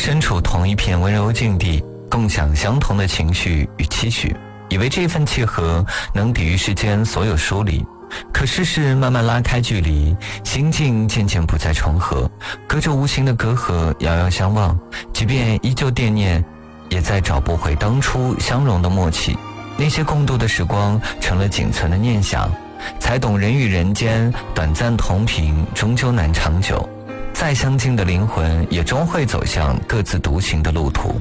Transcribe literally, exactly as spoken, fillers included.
身处同一片温柔境地，共享相同的情绪与期许，以为这份契合能抵御世间所有疏离。可世事慢慢拉开距离，心境渐渐不再重合，隔着无形的隔阂遥遥相望，即便依旧惦念，也再找不回当初相融的默契。那些共度的时光成了仅存的念想，才懂人与人间短暂同频终究难长久，再相近的灵魂也终会走向各自独行的路途。